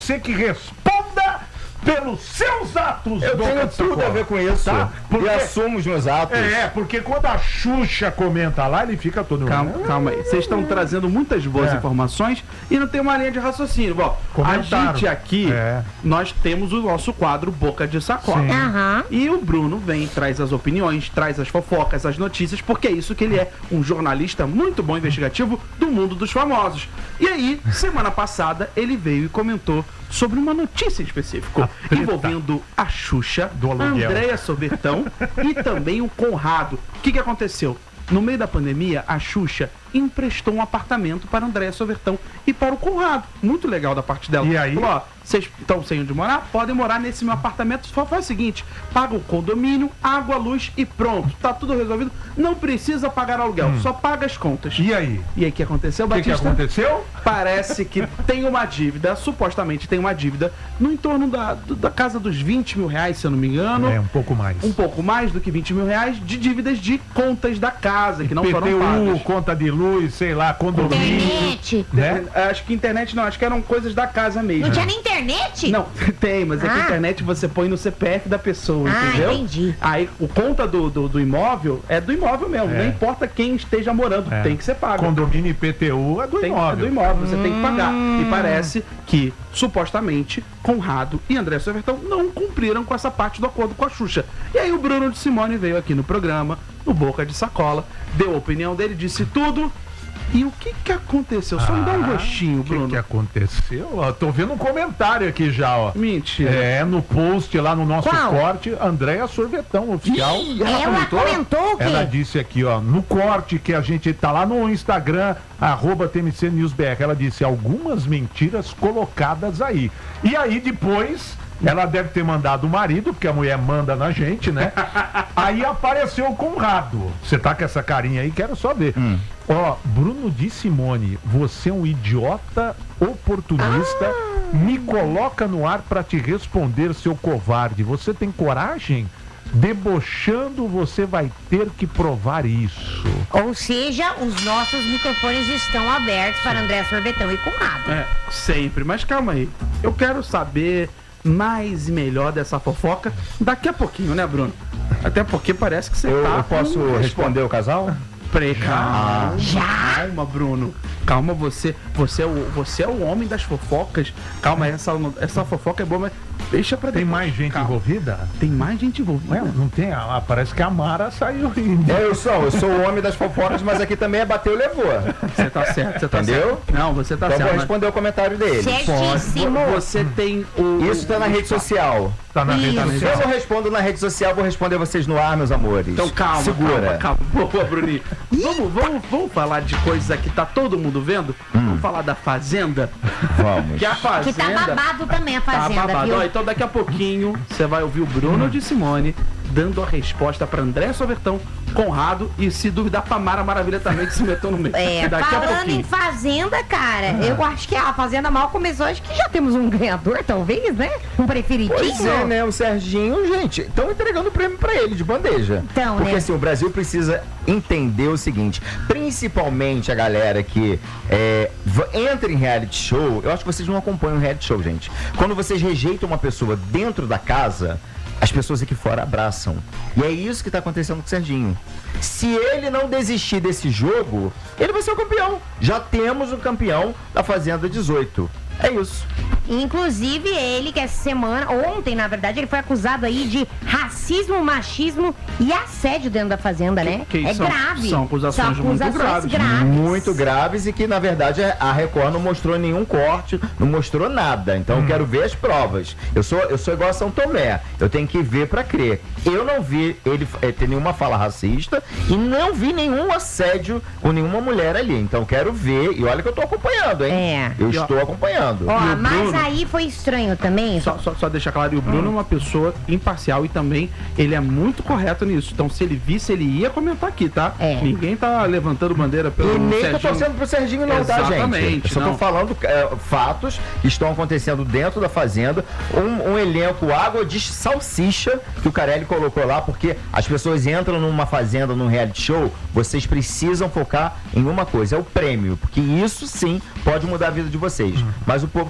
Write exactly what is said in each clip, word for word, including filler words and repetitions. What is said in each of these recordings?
Você que responda pelos seus atos. Eu tenho tudo a ver com isso, tá? Porque... E assumo os meus atos. É, porque quando a Xuxa comenta lá, ele fica todo... Calma, calma aí. Vocês estão trazendo muitas boas é. informações e não tem uma linha de raciocínio. Bom, a gente aqui, é. nós temos o nosso quadro Boca de Sacola. Uhum. E o Bruno vem, traz as opiniões, traz as fofocas, as notícias, porque é isso que ele é, um jornalista muito bom, investigativo do mundo dos famosos. E aí, semana passada, ele veio e comentou sobre uma notícia específica envolvendo a Xuxa, a Andréa Sobertão e também o Conrado. O que, que aconteceu? No meio da pandemia, a Xuxa emprestou um apartamento para a Andréa Sobertão e para o Conrado. Muito legal da parte dela. E aí? Falou, ó, vocês estão sem onde morar? Podem morar nesse meu apartamento. Só faz o seguinte, paga o condomínio, água, luz e pronto. Tá tudo resolvido. Não precisa pagar aluguel, hum. só paga as contas. E aí? E aí, o que aconteceu, Batista? O que, que aconteceu? Parece que tem uma dívida, supostamente tem uma dívida, no entorno da, da casa dos vinte mil reais, se eu não me engano. É, um pouco mais. Um pouco mais do que vinte mil reais de dívidas de contas da casa, que não P T U, foram pagas. conta de luz, sei lá, condomínio. Internet. Né? Acho que internet não, acho que eram coisas da casa mesmo. Não tinha nem internet? Não, tem, mas é que Ah. a internet você põe no C P F da pessoa, Ah, entendeu? entendi. Aí o conta do, do, do imóvel é do imóvel mesmo, É. não importa quem esteja morando, É. tem que ser pago. Condomínio e P T U é do Tem, imóvel. é do imóvel, você tem que pagar. Hum. E parece que, supostamente, Conrado e André Sobertão não cumpriram com essa parte do acordo com a Xuxa. E aí o Bruno de Simone veio aqui no programa, no Boca de Sacola, deu a opinião dele, disse tudo. E o que que aconteceu? Só me dá um gostinho, Bruno. O que que aconteceu? Ó, tô vendo um comentário aqui já, ó. Mentira. É, no post lá no nosso Qual? corte, Andréa Sorvetão, oficial. Ih, ela Ela comentou? comentou o quê? Ela disse aqui, ó, no corte que a gente tá lá no Instagram, arroba T M C News B R, ela disse algumas mentiras colocadas aí. E aí depois, ela deve ter mandado o marido, porque a mulher manda na gente, né? Aí apareceu o Conrado. Você tá com essa carinha aí? Quero só ver. Hum. Ó, Bruno de Simone, você é um idiota oportunista, Ah. me coloca no ar pra te responder, seu covarde. Você tem coragem? Debochando, você vai ter que provar isso. Ou seja, os nossos microfones estão abertos para André Sorbetão e Conrado. É, sempre. Mas calma aí. Eu quero saber mais e melhor dessa fofoca daqui a pouquinho, né, Bruno? Até porque parece que você Eu, tá... eu posso com- responder o casal? Pre... Calma, Já? calma, Bruno. Calma, você, você, é o, você é o homem das fofocas. Calma, essa, essa fofoca é boa, mas deixa pra Tem depois. mais gente Calma. envolvida? Tem mais gente envolvida. Ué, não tem? Ah, parece que a Mara saiu rindo. É, eu sou, eu sou o homem das fofocas, mas aqui também é bateu, levou. Você tá certo, você tá Entendeu? certo. Não, você tá Então eu certo. vou mas- responder o comentário dele. Certíssimo. Vo- Você tem o... Isso tá na rede social. Tá na rede Isso. Se eu social. não respondo na rede social, vou responder vocês no ar, meus amores. Então calma, Segura. calma, calma. Boa, Bruninho. Vamos, vamos, vamos falar de coisas que tá todo mundo vendo? Vamos falar da Fazenda? Vamos. Que a Que Fazenda... tá babado também a Tá Fazenda, babado. viu? Ó, então daqui a pouquinho você vai ouvir o Bruno de Simone dando a resposta pra André Sobertão, Conrado e, se duvidar, pra Mara Maravilha também, que se meteu no meio. É, daqui a falando em pouquinho. Fazenda, cara, eu acho que a Fazenda mal começou, acho que já temos um ganhador, talvez, né? Um preferidinho. Pois é, né? O Serginho, gente, estão entregando o prêmio pra ele de bandeja. Então, Porque né? assim, o Brasil precisa entender o seguinte, principalmente a galera que é, v- entra em reality show, eu acho que vocês não acompanham o reality show, gente. Quando vocês rejeitam uma pessoa dentro da casa, as pessoas aqui fora abraçam. E é isso que está acontecendo com o Serginho. Se ele não desistir desse jogo, ele vai ser o campeão. Já temos o campeão da Fazenda dezoito. É isso. Inclusive, ele que essa semana, ontem, na verdade, ele foi acusado aí de racismo, machismo e assédio dentro da Fazenda, né? que é são- grave. são acusações muito graves. Muito graves e que, na verdade, a Record não mostrou nenhum corte, não mostrou nada. Então, eu quero ver as provas. Eu sou, eu sou igual a São Tomé. Eu tenho que ver pra crer. Eu não vi ele eh, ter nenhuma fala racista e não vi nenhum assédio com nenhuma mulher ali. Então, quero ver. E olha que eu tô acompanhando, hein? É. Eu E, ó, estou acompanhando. Ó, E o mas Bruno? aí foi estranho também. Só, só, só deixar claro, e o Bruno é uma pessoa imparcial e também ele é muito correto nisso. Então, se ele visse, ele ia comentar aqui, tá? É. Ninguém tá levantando bandeira pelo E nem tô Serginho. torcendo pro Serginho não, tá, gente? Exatamente, Eu só não. tô falando é, fatos que estão acontecendo dentro da Fazenda. Um, um elenco água de salsicha que o Carelli colocou lá, porque as pessoas entram numa Fazenda, num reality show, vocês precisam focar em uma coisa, é o prêmio, porque isso sim pode mudar a vida de vocês. Mas o povo quer dar close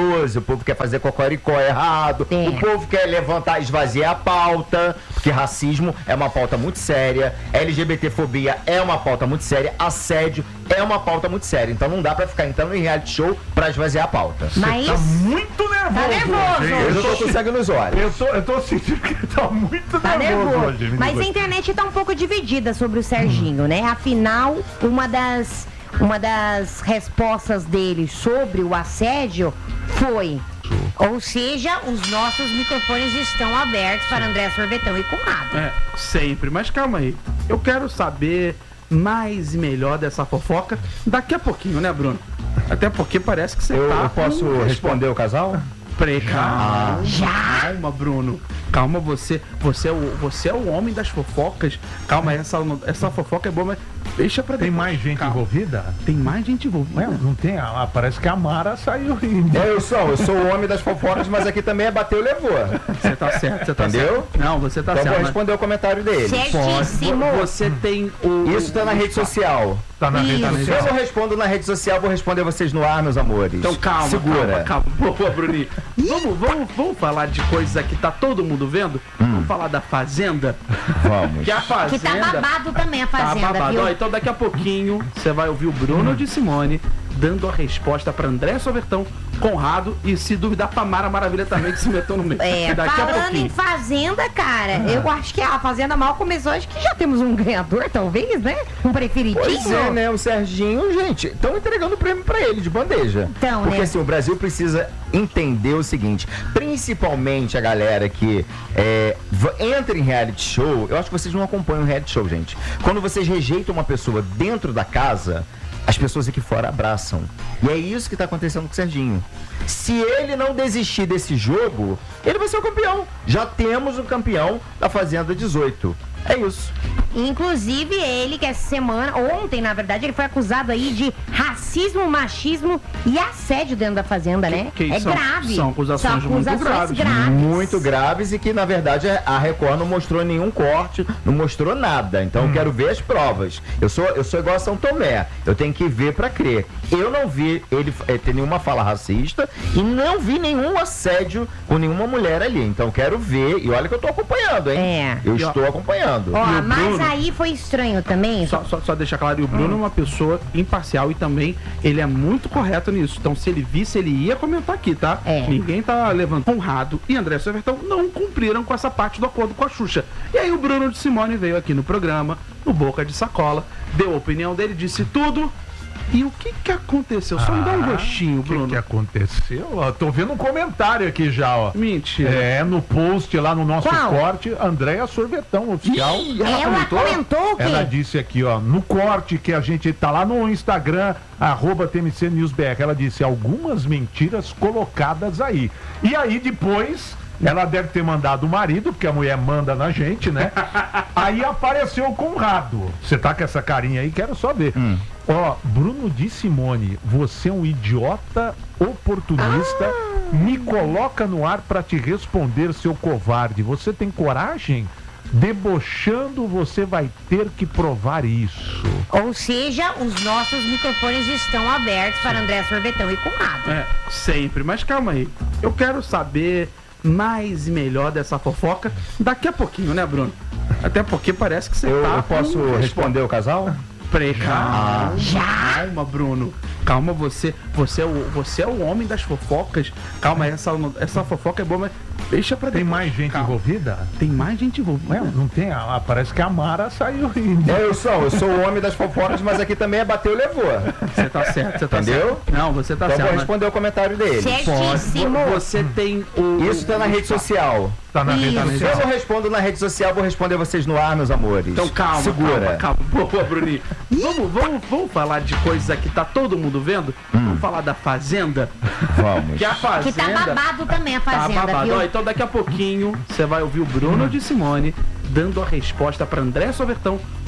close, o povo quer fazer cocoricó errado, É. o povo quer levantar, esvaziar a pauta, porque racismo é uma pauta muito séria, LGBTfobia é uma pauta muito séria, assédio é uma pauta muito séria. Então não dá pra ficar entrando em reality show pra esvaziar a pauta. Mas Tá muito nervoso. Tá nervoso hoje, hein? Eu hoje. já tô com sangue nos olhos. Eu tô, eu tô sentindo que tá muito tá nervoso, nervoso. hoje. me Mas diga. a internet tá um pouco dividida sobre o Serginho, né? Afinal, uma das, uma das respostas dele sobre o assédio foi... Ou seja, os nossos microfones estão abertos para André Sorvetão e Conrado. É, sempre. Mas calma aí. Eu quero saber mais e melhor dessa fofoca daqui a pouquinho, né, Bruno? Até porque parece que você Eu, tá... eu posso com- responder o casal? Pre- Calma, Já? calma, Bruno. Calma, você, você, é o, você é o homem das fofocas. Calma, essa, essa fofoca é boa, mas deixa pra Tem depois. mais gente Calma. envolvida? Tem mais gente envolvida. Ué, não tem? Ah, parece que a Mara saiu rindo. É, eu sou, eu sou o homem das fofocas, mas aqui também é bateu e levou. Você tá certo, você tá Entendeu? certo. Não, você tá Então eu vou certo. mas- responder o comentário dele. Certíssimo. Vo- Você tem o. Isso tá na rede social. Tá na rede Isso. Se eu social. não respondo na rede social, vou responder vocês no ar, meus amores. Então calma, Segura. calma, calma. Boa, Bruninho. Vamos, vamos, vamos falar de coisas que tá todo mundo vendo? Vamos falar da Fazenda? Vamos. Que a Que Fazenda... tá babado também a Tá Fazenda, babado. viu? Ó, então daqui a pouquinho você vai ouvir o Bruno de Simone dando a resposta pra André Sobertão, Conrado e, se duvidar, pra Mara Maravilha também, que se meteu no meio. É, daqui a falando pouquinho. em Fazenda, cara, eu acho que a Fazenda mal começou, acho que já temos um ganhador, talvez, né? Um preferidinho. Pois é, né? O Serginho, gente, estão entregando o prêmio pra ele de bandeja. Então, Porque né? assim, o Brasil precisa entender o seguinte, principalmente a galera que é, v- entra em reality show, eu acho que vocês não acompanham o reality show, gente. Quando vocês rejeitam uma pessoa dentro da casa, as pessoas aqui fora abraçam. E é isso que tá acontecendo com o Serginho. Se ele não desistir desse jogo, ele vai ser o campeão. Já temos o campeão da Fazenda dezoito. É isso. Inclusive, ele que essa semana, ontem, na verdade, ele foi acusado aí de racismo, machismo e assédio dentro da Fazenda, né? que é são- grave. são acusações muito graves. Muito graves e que, na verdade, a Record não mostrou nenhum corte, não mostrou nada. Então, eu quero ver as provas. Eu sou, eu sou igual a São Tomé. Eu tenho que ver pra crer. Eu não vi ele eh, ter nenhuma fala racista e não vi nenhum assédio com nenhuma mulher ali. Então, quero ver. E olha que eu tô acompanhando, hein? É. Eu E, ó, estou acompanhando. Ó, E o mas Bruno? aí foi estranho também. Só, só, só deixar claro, e o Bruno é uma pessoa imparcial e também ele é muito correto nisso. Então, se ele visse, ele ia comentar aqui, tá? É. Ninguém tá levando. Conrado e André Sobertão não cumpriram com essa parte do acordo com a Xuxa. E aí o Bruno de Simone veio aqui no programa, no Boca de Sacola, deu a opinião dele, disse tudo. E o que que aconteceu? Só me dá um Ah, gostinho, O que, Bruno. que aconteceu? Ó, tô vendo um comentário aqui já, ó. Mentira. É, no post lá no nosso Qual? corte, Andréia Sorvetão, oficial. Ih, ela Ela comentou? comentou o quê? Ela disse aqui, ó, no corte que a gente tá lá no Instagram, arroba T M C News B R, ela disse algumas mentiras colocadas aí. E aí depois, ela deve ter mandado o marido, porque a mulher manda na gente, né? Aí apareceu o Conrado. Você tá com essa carinha aí, quero só ver. Ó, Bruno de Simone, você é um idiota oportunista, me coloca no ar pra te responder, seu covarde. Você tem coragem? Debochando, você vai ter que provar isso. Ou seja, os nossos microfones estão abertos para André Sorvetão e Conrado. É, sempre. Mas calma aí. Eu quero saber mais e melhor dessa fofoca daqui a pouquinho, né, Bruno? Até porque parece que você Eu, tá... eu posso com- responder o casal? Pre- Calma, Já? calma, Bruno. Calma, você, você é o, você é o homem das fofocas. Calma, essa, essa fofoca é boa, mas deixa pra Tem depois. mais gente Calma. envolvida? Tem mais gente envolvida. Ué, não tem? Ah, parece que a Mara saiu rindo. É, eu sou, eu sou o homem das fofocas, mas aqui também é bateu e levou. Você tá certo, você tá Entendeu? certo. Não, você tá Então eu vou certo. responder o comentário dele. Certíssimo. Vo- Você tem o. Isso tá na rede social. Tá na rede Isso. Se eu social. não respondo na rede social, vou responder vocês no ar, meus amores. Então calma, Segura. calma, calma. Boa, Bruninho. Vamos, vamos, vamos falar de coisas que tá todo mundo vendo? Vamos falar da Fazenda? Vamos. Que a Que Fazenda... tá babado também a Tá Fazenda, babado. viu? Ó, então daqui a pouquinho você vai ouvir o Bruno de Simone dando a resposta pra André Sobertão,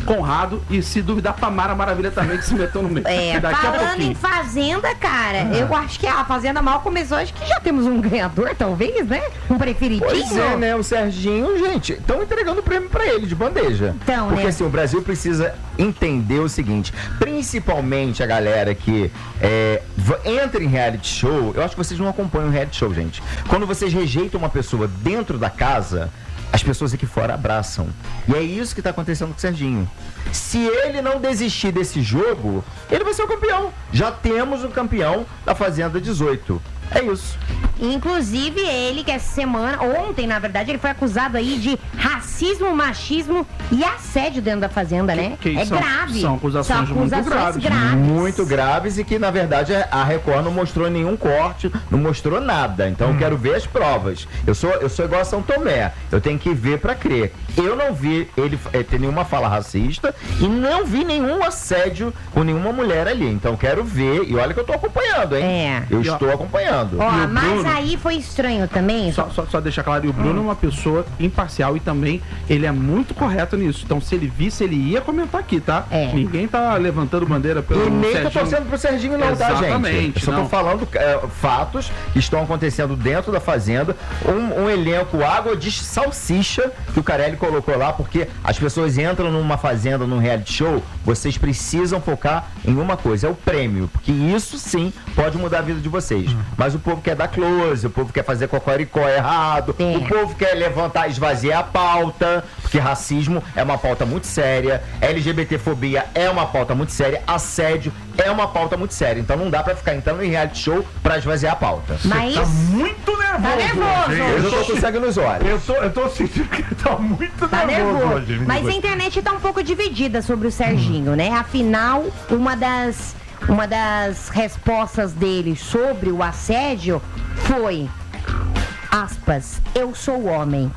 Conrado e, se duvidar, pra Mara Maravilha também, que se meteu no meio. É, Daqui a falando pouquinho. em Fazenda, cara, eu acho que a Fazenda mal começou, acho que já temos um ganhador, talvez, né? Um preferidinho. Pois é, né? O Serginho, gente, estão entregando o prêmio pra ele de bandeja. Então, Porque né? assim, o Brasil precisa entender o seguinte, principalmente a galera que é, v- entra em reality show, eu acho que vocês não acompanham o reality show, gente. Quando vocês rejeitam uma pessoa dentro da casa, as pessoas aqui fora abraçam. E é isso que tá acontecendo com o Serginho. Se ele não desistir desse jogo, ele vai ser o campeão. Já temos o campeão da Fazenda dezoito. É isso. Inclusive, ele que essa semana, ontem, na verdade, ele foi acusado aí de racismo, machismo e assédio dentro da Fazenda, né? que é são- grave. são acusações muito graves. Muito graves e que, na verdade, a Record não mostrou nenhum corte, não mostrou nada. Então, eu quero ver as provas. Eu sou, eu sou igual a São Tomé. Eu tenho que ver pra crer. Eu não vi ele eh, ter nenhuma fala racista e não vi nenhum assédio com nenhuma mulher ali. Então, quero ver. E olha que eu tô acompanhando, hein? É. Eu E, ó, estou acompanhando. Ó, E o mas Bruno? aí foi estranho também. Só, só, só deixar claro, e o Bruno é uma pessoa imparcial e também ele é muito correto nisso. Então, se ele visse, ele ia comentar aqui, tá? É. Ninguém tá levantando bandeira pelo E nem tô Serginho. torcendo pro Serginho não, tá, gente? Exatamente, Eu só tô não. falando é, fatos que estão acontecendo dentro da Fazenda. Um, um elenco água de salsicha que o Carelli colocou lá, porque as pessoas entram numa Fazenda, num reality show, vocês precisam focar em uma coisa, é o prêmio. Porque isso sim pode mudar a vida de vocês. Mas o povo quer dar close, o povo quer fazer cocoricó errado, É. o povo quer levantar, esvaziar a pauta, porque racismo é uma pauta muito séria, LGBTfobia é uma pauta muito séria, assédio é uma pauta muito séria. Então não dá pra ficar entrando em reality show pra esvaziar a pauta. Mas Tá muito nervoso. Tá nervoso. hoje, hein? Eu Eu não tô, tô com sangue nos olhos. eu tô, eu tô sentindo que ele tá muito tá nervoso, nervoso. hoje. me Mas diga. a internet tá um pouco dividida sobre o Serginho, né? Afinal, uma das, uma das respostas dele sobre o assédio foi, aspas, eu sou homem.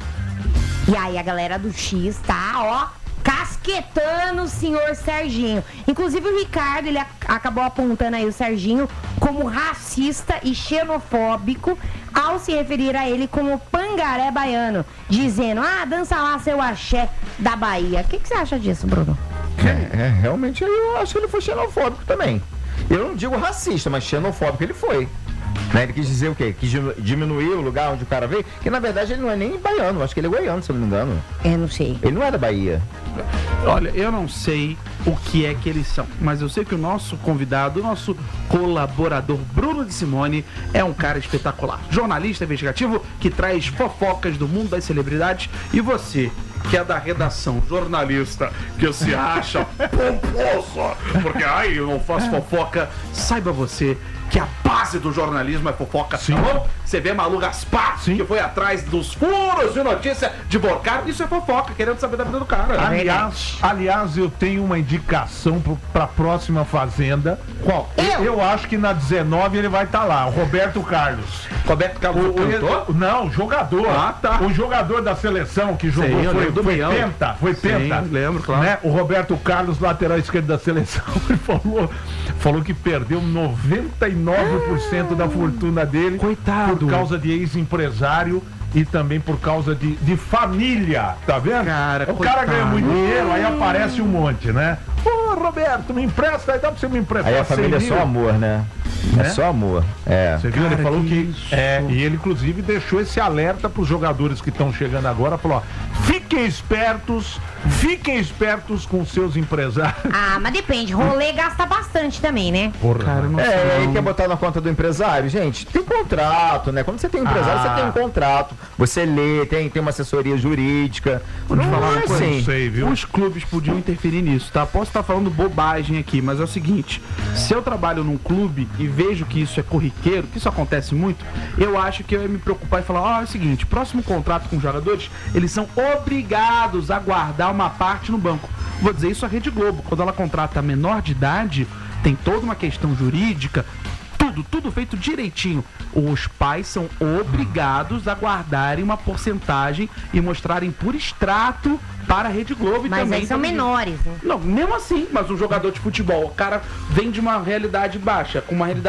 E aí a galera do X tá, ó, casquetando o senhor Serginho. Inclusive o Ricardo, ele ac- acabou apontando aí o Serginho como racista e xenofóbico ao se referir a ele como pangaré baiano, dizendo, ah, dança lá seu axé da Bahia. O que, que você acha disso, Bruno? É, é, realmente eu acho que ele foi xenofóbico também. Eu não digo racista, mas xenofóbico ele foi. Né? Ele quis dizer o quê? Quis diminuir diminuir o lugar onde o cara veio, que na verdade ele não é nem baiano, acho que ele é goiano, se eu não me engano. Eu não sei. Ele não é da Bahia. Olha, eu não sei o que é que eles são, mas eu sei que o nosso convidado, o nosso colaborador Bruno de Simone é um cara espetacular. Jornalista investigativo que traz fofocas do mundo das celebridades. E você, que é da redação, jornalista, que se acha pomposo, porque ai, eu não faço fofoca, saiba você que a base do jornalismo é fofoca, Sim. tá bom? Você vê Malu Gaspar, Sim. que foi atrás dos furos de notícia de Borcaro, isso é fofoca, querendo saber da vida do cara. Aliás, aliás, eu tenho uma indicação para a próxima Fazenda. Qual? Eu? Eu acho que na dezenove ele vai estar lá, o Roberto Carlos. Roberto Carlos O, cantor? o- não, jogador. Ah, tá. O jogador da seleção que jogou Sim, eu foi, lembro do foi Meião. penta. Foi Sim, penta. lembro, claro. Né? O Roberto Carlos, lateral esquerdo da seleção, ele falou, falou que perdeu noventa e nove por cento da fortuna dele. Coitado. Por causa de ex-empresário e também por causa de, de família, tá vendo? Cara, o coitado. cara ganha muito dinheiro, aí aparece um monte, né? Ô, Roberto, me empresta, aí dá pra você me emprestar Aí a família é cem só mil? amor, né? É, Né? só amor. É. Você viu? Cara, Ele falou que que. isso. É, e ele, inclusive, deixou esse alerta para os jogadores que estão chegando agora. Falou: ó, fiquem espertos, fiquem espertos com seus empresários. Ah, mas depende, rolê gasta bastante também, né? Porra, Cara, não sei. É, não. ele quer botar na conta do empresário, gente. Tem contrato, né? Quando você tem um empresário, Ah. você tem um contrato. Você lê, tem, tem uma assessoria jurídica. Vou te Não falar é uma coisa. assim. Não sei, viu? Os clubes podiam interferir nisso, tá? Posso estar falando bobagem aqui, mas é o seguinte: se eu trabalho num clube e vejo que isso é corriqueiro, que isso acontece muito, eu acho que eu ia me preocupar e falar: ó, é o seguinte, próximo contrato com os jogadores, eles são obrigados a guardar uma parte no banco. Vou dizer isso à Rede Globo, quando ela contrata menor de idade, tem toda uma questão jurídica. Tudo, tudo feito direitinho. Os pais são obrigados a guardarem uma porcentagem e mostrarem por extrato para a Rede Globo e Mas também aí são para- menores, né? Não, mesmo assim, mas um jogador de futebol, o cara vem de uma realidade baixa, com uma realidade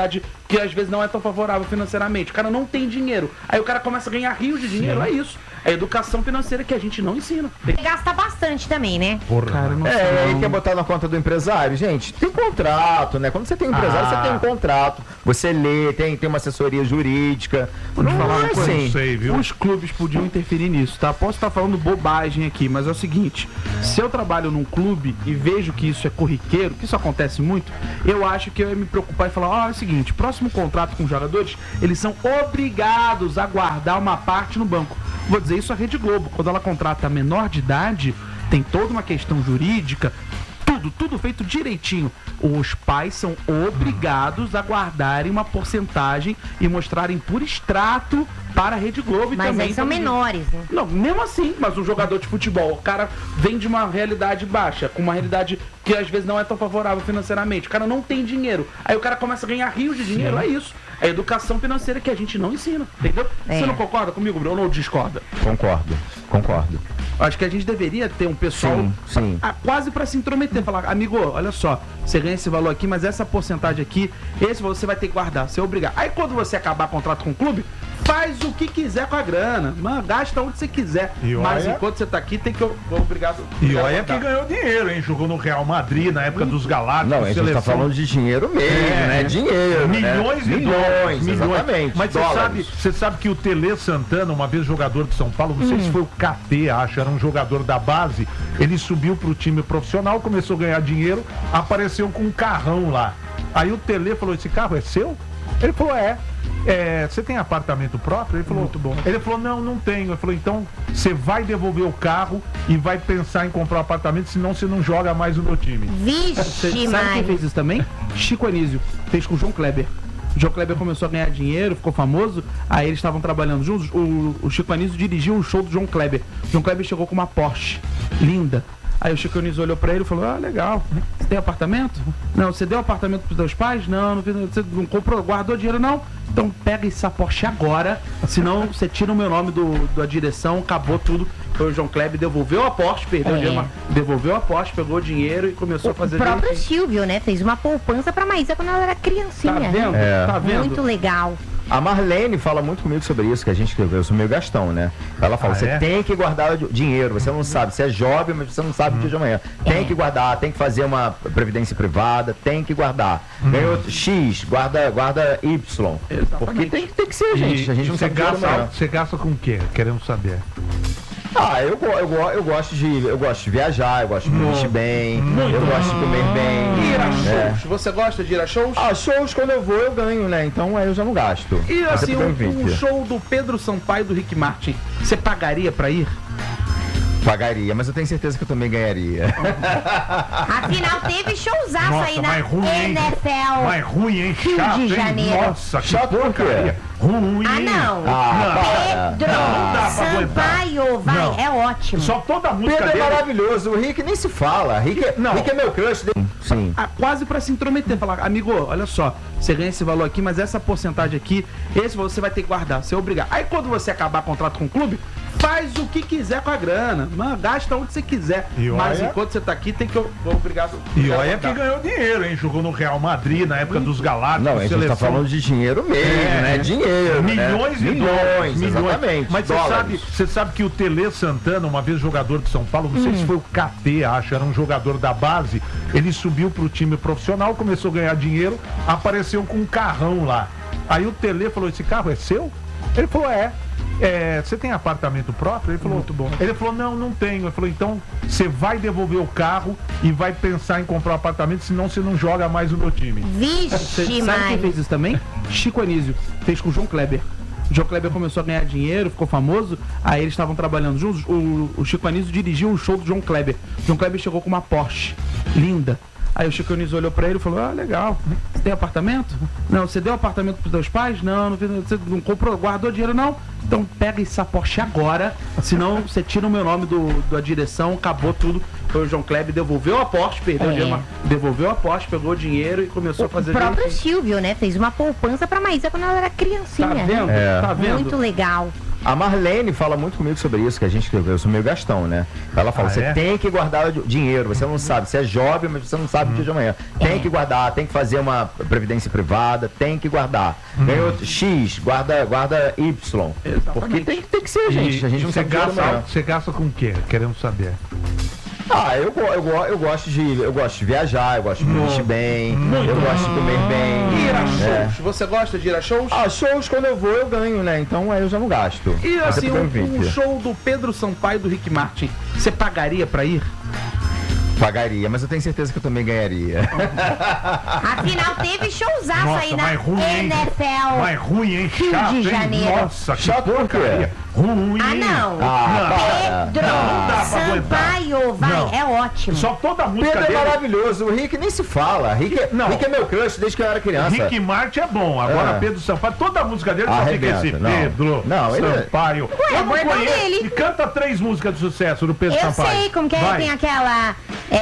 que às vezes não é tão favorável financeiramente. O cara não tem dinheiro. Aí o cara começa a ganhar rios de dinheiro, é isso. É a educação financeira que a gente não ensina. Tem... Gasta bastante também, né? Porra, Cara, não É, sei aí não. quer botar na conta do empresário? Gente, tem contrato, né? Quando você tem um empresário, Ah. você tem um contrato. Você lê, tem, tem uma assessoria jurídica. Vou te Não falar uma é coisa. assim. Não sei, viu? Os clubes podiam interferir nisso, tá? Posso estar falando bobagem aqui, mas é o seguinte: se eu trabalho num clube e vejo que isso é corriqueiro, que isso acontece muito, eu acho que eu ia me preocupar e falar: ó, é o seguinte, próximo contrato com os jogadores, eles são obrigados a guardar uma parte no banco. Vou dizer isso à Rede Globo, quando ela contrata menor de idade, tem toda uma questão jurídica. Tudo, tudo feito direitinho. Os pais são obrigados a guardarem uma porcentagem e mostrarem por extrato para a Rede Globo e Mas também aí são para- menores, né? Não, mesmo assim, mas um jogador de futebol, o cara vem de uma realidade baixa, com uma realidade que às vezes não é tão favorável financeiramente. O cara não tem dinheiro. Aí o cara começa a ganhar rios de dinheiro, é isso. É a educação financeira que a gente não ensina, entendeu? É. Você não concorda comigo, Bruno, ou discorda? Concordo, concordo. Acho que a gente deveria ter um pessoal Sim, sim. a- quase para se intrometer, falar: amigo, olha só, você ganha esse valor aqui, mas essa porcentagem aqui, esse valor você vai ter que guardar, você é obrigado. Aí quando você acabar o contrato com o clube, faz o que quiser com a grana, mano, gasta onde você quiser. E Mas olha- enquanto você tá aqui, tem que obrigado. E obrigado olha a que guardar. ganhou dinheiro, hein? Jogou no Real Madrid na época dos Galácticos. Não, a gente tá falando de dinheiro mesmo, É, né? Dinheiro. Milhões né? e milhões, milhões. exatamente. Mas você dólares. sabe, você sabe que o Tele Santana, uma vez jogador de São Paulo, não sei se foi o K T, acho, era um jogador da base, ele subiu pro time profissional, começou a ganhar dinheiro, apareceu com um carrão lá. Aí o Tele falou: esse carro é seu? Ele falou: é. É, você tem apartamento próprio? Ele falou: Muito bom. Ele falou: não, não tenho. Ele falou: então você vai devolver o carro e vai pensar em comprar um apartamento, senão você não joga mais no meu time. Você Vixe, sabe quem Mari. fez isso também? Chico Anísio. Fez com o João Kleber. O João Kleber começou a ganhar dinheiro, ficou famoso, aí eles estavam trabalhando juntos. O, o Chico Anísio dirigiu o show do João Kleber. O João Kleber chegou com uma Porsche linda. Aí o Chico Anísio olhou pra ele e falou: ah, legal, você tem apartamento? Não, você deu apartamento pros teus pais? Não, não, fiz- você não comprou, guardou dinheiro? Não. Então pega essa Porsche agora, senão você tira o meu nome do, da direção, acabou tudo. Foi o João Kleber, devolveu a Porsche, perdeu É. dinheiro, mas devolveu a Porsche, pegou o dinheiro e começou a O fazer próprio direitinho. Silvio, né? Fez uma poupança pra Maísa quando ela era criancinha. Tá vendo? É. Tá vendo? Muito legal. A Marlene fala muito comigo sobre isso, que a gente, eu sou meio gastão, né? Ela fala: Ah, você é? tem que guardar o dinheiro, você não sabe, você é jovem, mas você não sabe o dia de amanhã. Tem que guardar, tem que fazer uma previdência privada, tem que guardar. Ganhou X, guarda, guarda Y. Porque tem, que- tem que ser, gente. A gente E não você sabe o dia de gasta, amanhã. você gasta com o quê? Querendo saber. Ah, eu, go- eu, go- eu gosto de. Eu gosto de viajar, eu gosto de me vestir bem, eu gosto de comer bem. Ir a É. shows. Você gosta de ir a shows? Ah, shows quando eu vou eu ganho, né? Então aí eu já não gasto. E Mas assim, eu um, tenho um vinte. show do Pedro Sampaio e do Rick Martin, você pagaria pra ir? Pagaria, mas eu tenho certeza que eu também ganharia. Afinal, teve showzaço Nossa, aí na mas ruim, hein? N F L. Mas ruim, hein? Rio Chato, de hein? Janeiro. Nossa, que Chato por quê? porcaria. Ruim. Ah, não. Ah, Pedro Não dá pra aguentar. Sampaio, vai, Não. é ótimo. Só toda a música Pedro é dele. maravilhoso, o Rick nem se fala. Rick é, Não. Rick é meu crush. dele. Sim. Ah, quase pra se intrometer, falar: amigo, olha só, você ganha esse valor aqui, mas essa porcentagem aqui, esse valor você vai ter que guardar, você é obrigado. Aí quando você acabar o contrato com o clube, faz o que quiser com a grana, mano, gasta onde você quiser. E Mas olha- enquanto você tá aqui, tem que obrigado. E obrigado olha a que guardar. ganhou dinheiro, hein? Jogou no Real Madrid na época dos Galácticos. Não, a gente seleção. tá falando de dinheiro mesmo, É, né? Dinheiro. Milhões né? e milhões, milhões, exatamente. Mas você dólares. sabe, você sabe que o Tele Santana, uma vez jogador de São Paulo, não sei se foi o K T, acho, era um jogador da base, ele subiu pro time profissional, começou a ganhar dinheiro, apareceu com um carrão lá. Aí o Tele falou: esse carro é seu? Ele falou: é. É, você tem apartamento próprio? Ele falou: Muito bom. Ele falou: não, não tenho. Ele falou: então você vai devolver o carro e vai pensar em comprar um apartamento, senão você não joga mais no meu time. Você Vixe, sabe quem Mari. fez isso também? Chico Anísio. Fez com o João Kleber. O João Kleber começou a ganhar dinheiro, ficou famoso, aí eles estavam trabalhando juntos. O, o Chico Anísio dirigiu o show do João Kleber. O João Kleber chegou com uma Porsche linda. Aí o Chico Anísio olhou pra ele e falou: ah, legal, você tem apartamento? Não, você deu apartamento pros teus pais? Não, não fiz- você não comprou, guardou dinheiro? Não. Então pega essa Porsche agora, senão você tira o meu nome do, da direção, acabou tudo. Foi o João Kleber, devolveu a Porsche, perdeu É. dinheiro, mas devolveu a Porsche, pegou o dinheiro e começou a O fazer próprio direitinho. Silvio, né? Fez uma poupança pra Maísa quando ela era criancinha. Tá vendo? É. Tá vendo? Muito legal. A Marlene fala muito comigo sobre isso, que a gente, eu sou meio gastão, né? Ela fala, Ah, você é? tem que guardar o dinheiro, você não sabe, você é jovem, mas você não sabe o dia de amanhã. Tem que guardar, tem que fazer uma previdência privada, tem que guardar. Ganhou X, guarda, guarda Y. Porque tem, tem que ser, gente. A gente não você sabe o dia de gasta, amanhã. você gasta com o quê? Queremos saber. Ah, eu, go- eu, go- eu gosto de eu gosto de viajar, eu gosto de me vestir bem, eu gosto de comer bem. Ir a É. shows. Você gosta de ir a shows? Ah, shows quando eu vou eu ganho, né? Então aí eu já não gasto. E Até assim, porque eu um, invito. um show do Pedro Sampaio e do Rick Martin, você pagaria pra ir? Pagaria, mas eu tenho certeza que eu também ganharia. Afinal, teve showzaço Nossa, aí na mas ruim, hein? N F L. Mas ruim, hein? Rio Chato, de hein? Janeiro. Nossa, que Chato por quê? porcaria. Ruim. Ah, não. Ah, para. Pedro Não dá pra aguentar. Sampaio, vai, Não. é ótimo. Só toda a música Pedro é dele. maravilhoso, o Rick nem se fala. Rick é, Não. Rick é meu crush desde que eu era criança. Rick Martin é bom, agora É. Pedro Sampaio, toda a música dele só fica esse Arrebenta, não. Pedro Não, ele é- Sampaio. Ué, Eu não bordão conheço. dele. E canta três músicas de sucesso do Pedro Eu Sampaio. sei como que é, Vai. tem aquela.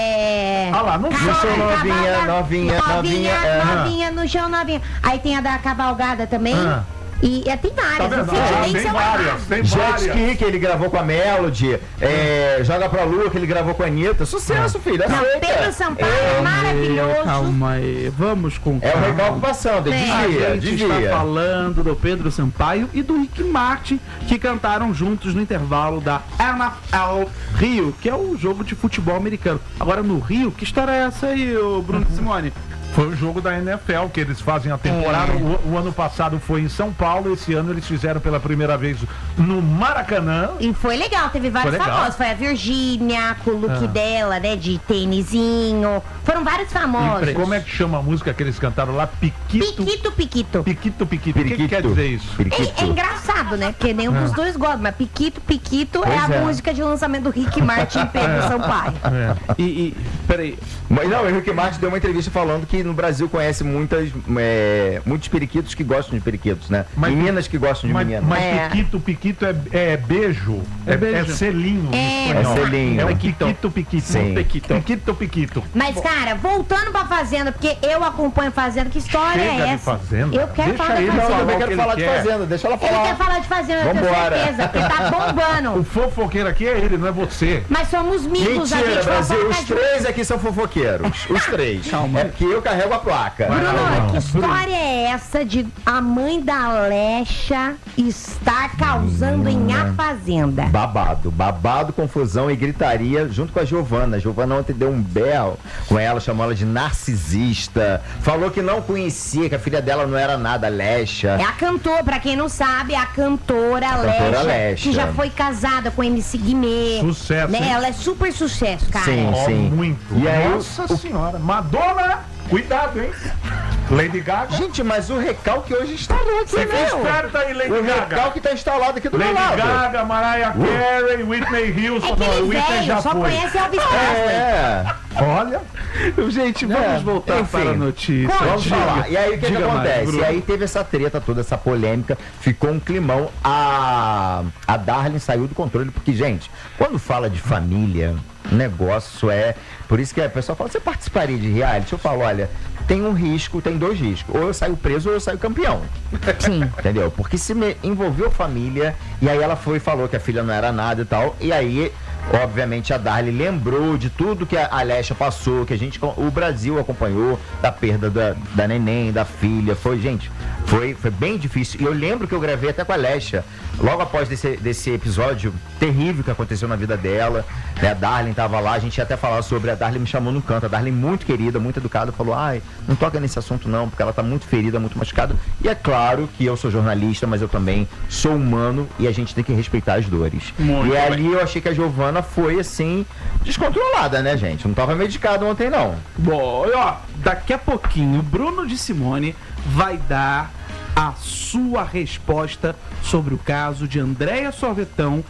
É... Ah lá, não Cavalgada, sou novinha, cavalgada, novinha, novinha, é. novinha no chão, novinha. Aí tem a da cavalgada também. Ah. E é, tem Tá várias. vendo? o feat Ah, nem tem são várias, tem Jet várias. Ski que ele gravou com a Melody, é, Joga pra Lua que ele gravou com a Anitta. Sucesso, filho. É Não, feita. Pedro Sampaio é maravilhoso. Calma aí, vamos com É o calma. recalque passando, É. A desvia, gente desvia. está falando do Pedro Sampaio e do Rick Martin, que cantaram juntos no intervalo da N F L Rio, que é o jogo de futebol americano. Agora no Rio, que história é essa aí, ô Bruno Simone? Foi o jogo da N F L que eles fazem a temporada. É. O, o ano passado foi em São Paulo, esse ano eles fizeram pela primeira vez no Maracanã. E foi legal, teve vários Foi legal. famosos. Foi a Virgínia, com o look Ah. dela, né? De tênisinho. Foram vários famosos. Como é que chama a música que eles cantaram lá? Piquito. Piquito, Piquito. Piquito, Piquito. O que, que quer dizer isso? É, é Periquito. engraçado, né? Porque nenhum dos dois gosta, mas Piquito, Piquito é a Pois é. música de lançamento do Rick Martin e Pedro Sampaio. É. E, e peraí, Mas não, o Henrique Martin deu uma entrevista falando que no Brasil conhece muitas, é, muitos periquitos que gostam de periquitos, né? Mas- Meninas que gostam de Mas, meninas. mas É. Piquito, Piquito é, é beijo. É É, beijo. é selinho. É. em espanhol. É selinho. É o Piquito. Piquito, Piquito. Sim. Piquito, Piquito, Piquito. Mas, cara, voltando pra Fazenda, porque eu acompanho Fazenda, que história Chega é de essa? Fazenda. Eu quero Deixa falar ele da Não, eu falar Fazenda. também o que quero ele falar de quer. Fazenda, deixa ela Ele quer falar. falar de Fazenda, eu tenho Vambora. certeza, porque tá O bombando. fofoqueiro aqui é ele, não é você. Mas somos amigos, a Mentira, gente Brasil, fofoca os junto. três aqui são fofoqueiros. Os três. Calma. É porque eu carrego a placa. Vai lá. Bruno, Não, que história é essa de a mãe da Lecha estar causando em A Fazenda? Babado, babado, confusão e gritaria junto com a Giovana. A Giovana ontem deu um bel com ela, chamou ela de narcisista. Falou que não conhecia, que a filha dela não era nada, Lecha. É a cantora, pra quem não sabe, é a cantora, cantora Lecha, Lecha. que já foi casada com M C Guimê. Sucesso, Né? hein? Ela é super sucesso, cara. Sim. Ó, muito. E aí, Nossa o- senhora. Madonna, cuidado, hein? Lady Gaga. Gente, mas o recalque hoje instalou aqui, Fica né? esperta aí, Lady O Gaga. recalque tá instalado aqui do meu Lady lado. Gaga, Mariah Carey, Whitney Houston. É que Não, ele Whitney velho, já só foi. conhece Elvis Presley. É, Olha, gente, vamos É, voltar enfim. para a notícia. vamos Diga. falar. E aí o que, que Diga mais, acontece? Bruno. E aí teve essa treta toda, essa polêmica, ficou um climão. A, a Darlene saiu do controle, porque, gente, quando fala de família, o negócio é. Por isso que a pessoa fala, você participaria de reality? Eu falo, olha, tem um risco, tem dois riscos. Ou eu saio preso ou eu saio campeão. Sim. Entendeu? Porque se me envolveu família, e aí ela foi e falou que a filha não era nada e tal, e aí, obviamente, a Darly lembrou de tudo que a Alexa passou, que a gente, o Brasil acompanhou, da perda da, da neném, da filha, foi, gente, foi, foi bem difícil. E eu lembro que eu gravei até com a Alexa, logo após desse, desse episódio terrível que aconteceu na vida dela, né, a Darlene tava lá, a gente ia até falar sobre, a Darlene me chamou no canto, a Darlene muito querida, muito educada, falou, ai, não toca nesse assunto não, porque ela tá muito ferida, muito machucada, e é claro que eu sou jornalista, mas eu também sou humano, e a gente tem que respeitar as dores. Muito e bem. ali eu achei que a Giovana foi, assim, descontrolada, né, gente? Não tava medicada ontem, não. Bom, e ó, daqui a pouquinho, Bruno de Simone vai dar a sua resposta sobre o caso de Andréia Sorvetão.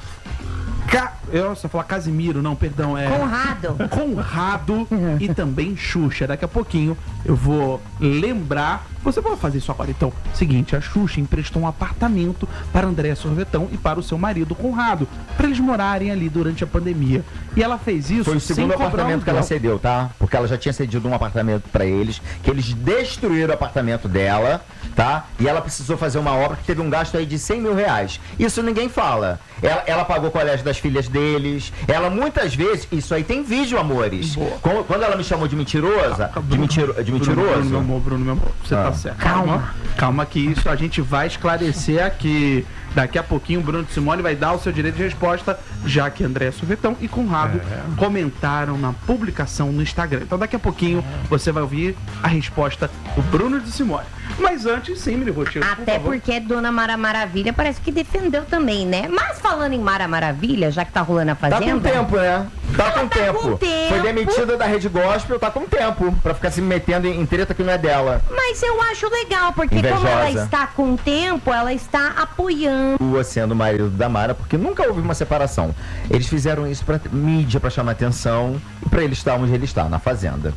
Ca... Eu só falar Casimiro, não, perdão, é. Conrado. Conrado e também Xuxa. Daqui a pouquinho eu vou lembrar. Você pode fazer isso agora, então. Seguinte, a Xuxa emprestou um apartamento para Andréia Sorvetão e para o seu marido Conrado, para eles morarem ali durante a pandemia. E ela fez isso Foi o sem segundo cobrar apartamento que ela aluguel. cedeu, tá? Porque ela já tinha cedido um apartamento pra eles, que eles destruíram o apartamento dela, tá? E ela precisou fazer uma obra que teve um gasto aí de cem mil reais. Isso ninguém fala. Ela, ela pagou o colégio das filhas deles. Ela muitas vezes, isso aí tem vídeo, amores. Quando, quando ela me chamou de mentirosa, Calma, de, mentiro, de Bruno, mentiroso. Bruno, meu amor, Bruno, meu amor, você Ah. tá certo. Calma, calma que isso a gente vai esclarecer aqui. Daqui a pouquinho o Bruno de Simone vai dar o seu direito de resposta, já que André Sorvetão e Conrado É. comentaram na publicação no Instagram. Então daqui a pouquinho você vai ouvir a resposta do Bruno de Simone. Mas antes, sim, me Roteiro, por Até favor. porque Dona Mara Maravilha parece que defendeu também, né? Mas falando em Mara Maravilha, já que tá rolando a Tá Fazenda... com tempo, né? Tá Ela com tá tempo. com tempo. Foi demitida da Rede Gospel, tá com tempo. Pra ficar se metendo em, em treta que não é dela. Mas eu acho legal, porque como Invejosa. ela está com tempo, ela está apoiando. Lua sendo o marido da Mara, porque nunca houve uma separação. Eles fizeram isso pra mídia, pra chamar atenção e pra ele estar onde ele está, na Fazenda.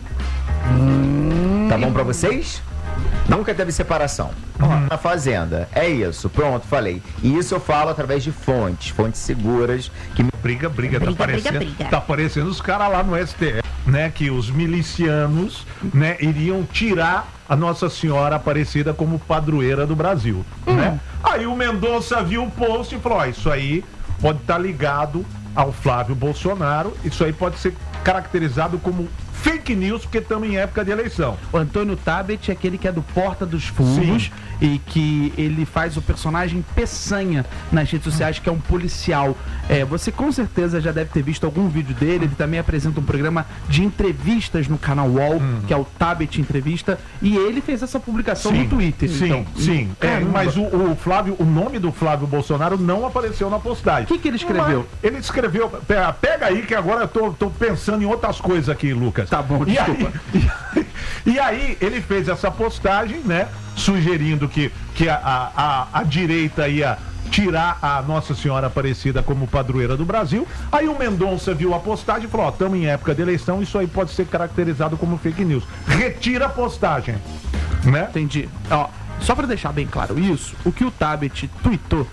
Hum. Tá bom pra vocês? Nunca teve separação. Na Fazenda. É isso. Pronto, falei. E isso eu falo através de fontes, fontes seguras que me... Briga, briga, tá Briga, aparecendo, briga, briga. tá aparecendo os caras lá no S T F, né? Que os milicianos, né, iriam tirar a Nossa Senhora Aparecida como padroeira do Brasil, né? Aí o Mendonça viu o post e falou, ó, isso aí pode estar ligado ao Flávio Bolsonaro, isso aí pode ser caracterizado como fake news, porque estamos em época de eleição. O Antônio Tabet é aquele que é do Porta dos Fundos. Sim. E que ele faz o personagem Peçanha nas redes sociais, que é um policial. É, você com certeza já deve ter visto algum vídeo dele. Ele também apresenta um programa de entrevistas no canal U O L, que é o Tabet Entrevista. E ele fez essa publicação no Twitter. Sim, então, sim. É, caramba. mas o, o Flávio, o nome do Flávio Bolsonaro não apareceu na postagem. O que que ele escreveu? Mas ele escreveu. Pega, pega aí que agora eu tô, tô pensando em outras coisas aqui, Lucas. Tá bom, E desculpa. aí, e aí ele fez essa postagem, né? Sugerindo que, que a, a, a, a direita ia tirar a Nossa Senhora Aparecida como padroeira do Brasil. Aí o Mendonça viu a postagem e falou, ó, estamos em época de eleição, isso aí pode ser caracterizado como fake news. Retira a postagem, né? Entendi. Ó, só pra deixar bem claro isso, o que o Tabet tweetou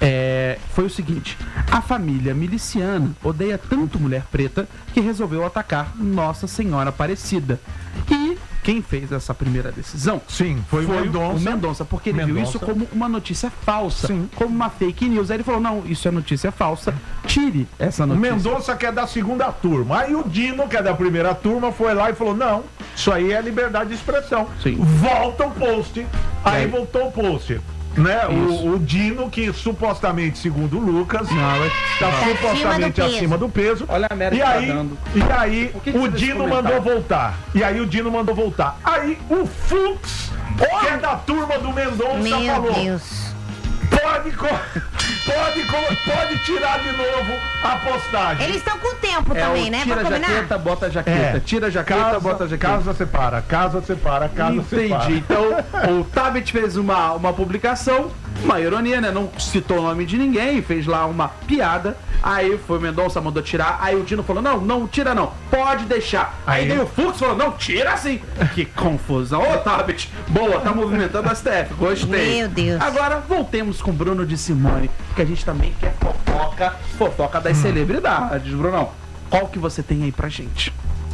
é, foi o seguinte: a família miliciana odeia tanto mulher preta que resolveu atacar Nossa Senhora Aparecida. E quem fez essa primeira decisão Sim, foi, foi o Mendonça. o Mendonça, porque ele viu Mendonça. isso como uma notícia falsa, Sim. como uma fake news. Aí ele falou, não, isso é notícia falsa, tire essa O notícia. Mendonça quer da segunda turma. Aí o Dino, que é da primeira turma, foi lá e falou, não, isso aí é liberdade de expressão. Sim. Volta o post. Aí É. voltou o post. Né? Isso. O, o Dino, que supostamente, segundo o Lucas, Não, é- está Tá supostamente acima do acima do peso. Olha a merda e que tá aí, dando. E aí, Por que que o você deixa Dino comentar? mandou voltar. E aí, o Dino mandou voltar. Aí, o Fux, que é da turma do Mendonça, Meu falou: Deus. pode, co- pode, co- pode tirar de novo a postagem. Eles estão com tempo É também, o né? tira Pra a combinar. jaqueta, bota a jaqueta. É. Tira a jaqueta, Casa, bota a jaqueta. casa separa, casa separa, casa separa. Entendi. Então, o Tabet fez uma, uma publicação, uma ironia, né? Não citou o nome de ninguém, fez lá uma piada. Aí foi o Mendonça, mandou tirar. Aí o Dino falou, não, não tira não, pode deixar. Aí, Aí- veio o Fux e falou, não, tira sim. Que confusão. Ô, Tabet, boa, tá movimentando a S T F, gostei. Meu Deus. Agora, voltemos com Bruno de Simone, porque a gente também quer fofoca, fofoca das celebridades, Brunão. Qual que você tem aí pra gente?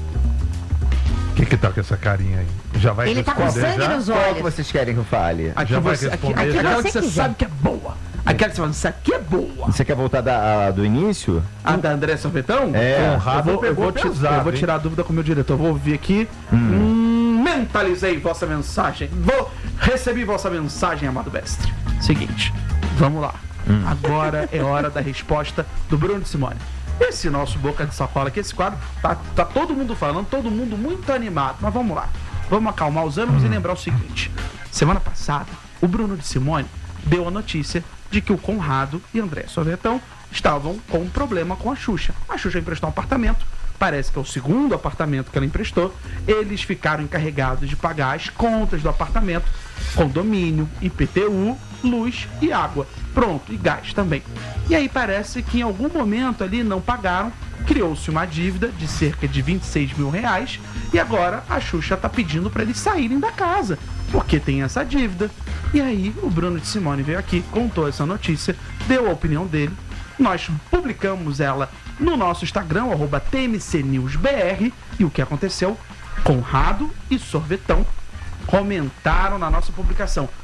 O que que tá com essa carinha aí? Já vai Ele tá com responder sangue já? nos Qual que olhos. vocês querem que eu fale? Aqui Já vai você, aqui, responder, aqui, já? aquela que Você você quiser. sabe que é boa. Aquela que você fala, isso aqui é boa. Você quer voltar da, a- do início? A da André Sorvetão? É. Conrado eu vou, eu pegou vou, ti- pesado, eu vou hein? tirar a dúvida com o meu diretor. Vou ouvir aqui. Hum, mentalizei vossa mensagem. Vou recebi vossa mensagem, amado mestre. Seguinte, vamos lá. Agora é hora da resposta do Bruno de Simone. Esse nosso Boca de Sacola aqui, esse quadro, tá, tá todo mundo falando, todo mundo muito animado. Mas vamos lá. Vamos acalmar os ânimos e lembrar o seguinte. Semana passada, o Bruno de Simone deu a notícia de que o Conrado e André Sorvetão estavam com um problema com a Xuxa. A Xuxa emprestou um apartamento, parece que é o segundo apartamento que ela emprestou. Eles ficaram encarregados de pagar as contas do apartamento, condomínio, I P T U, luz e água. Pronto, e gás também. E aí parece que em algum momento ali não pagaram, criou-se uma dívida de cerca de vinte e seis mil reais e agora a Xuxa tá pedindo para eles saírem da casa, porque tem essa dívida. E aí o Bruno de Simone veio aqui, contou essa notícia, deu a opinião dele, nós publicamos ela no nosso Instagram, arroba T M C News B R, e o que aconteceu? Conrado e Sorvetão comentaram na nossa publicação.